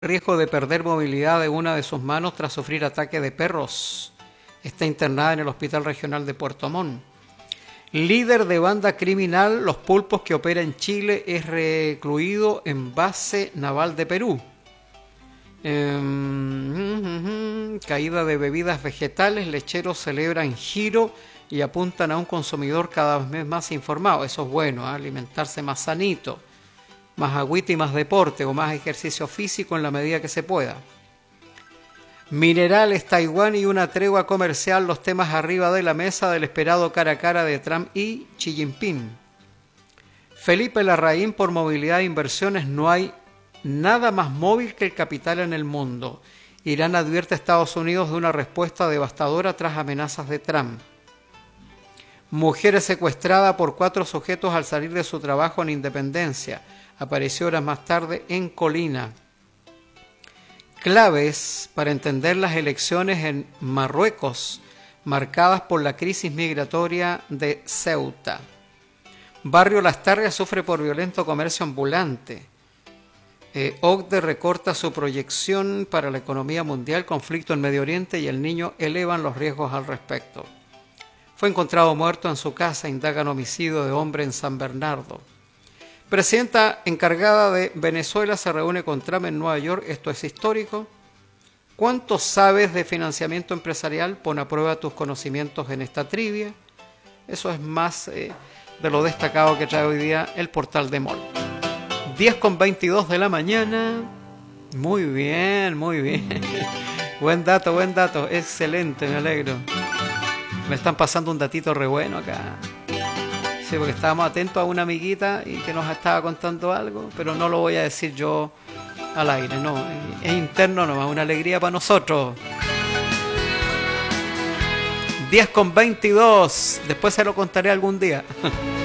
Riesgo de perder movilidad de una de sus manos tras sufrir ataque de perros. Está internada en el Hospital Regional de Puerto Montt. Líder de banda criminal Los Pulpos que opera en Chile es recluido en base naval de Perú. Caída de bebidas vegetales, lecheros celebran giro y apuntan a un consumidor cada vez más informado. Eso es bueno, alimentarse más sanito, más agüita y más deporte o más ejercicio físico en la medida que se pueda. Minerales, Taiwán y una tregua comercial, los temas arriba de la mesa del esperado cara a cara de Trump y Xi Jinping. Felipe Larraín, por movilidad e inversiones, no hay nada más móvil que el capital en el mundo. Irán advierte a Estados Unidos de una respuesta devastadora tras amenazas de Trump. Mujer es secuestrada por 4 sujetos al salir de su trabajo en Independencia. Apareció horas más tarde en Colina. Claves para entender las elecciones en Marruecos, marcadas por la crisis migratoria de Ceuta. Barrio Las Tarrias sufre por violento comercio ambulante. OCDE recorta su proyección para la economía mundial, conflicto en Medio Oriente y el niño elevan los riesgos al respecto. Fue encontrado muerto en su casa, indagan homicidio de hombre en San Bernardo. Presidenta encargada de Venezuela se reúne con Trump en Nueva York. Esto es histórico. ¿Cuánto sabes de financiamiento empresarial? Pon a prueba tus conocimientos en esta trivia. Eso es más de lo destacado que trae hoy día el portal de MOL. 10:22 de la mañana. Muy bien, muy bien. Buen dato, excelente, me alegro. Me están pasando un datito re bueno acá. Sí, porque estábamos atentos a una amiguita y que nos estaba contando algo, pero no lo voy a decir yo al aire, no. Es interno nomás, una alegría para nosotros. 10:22, después se lo contaré algún día.